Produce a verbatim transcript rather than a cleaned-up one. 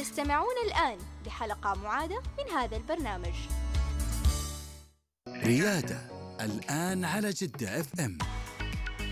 تستمعون الآن لحلقة معادة من هذا البرنامج. ريادة الآن على جدة اف ام.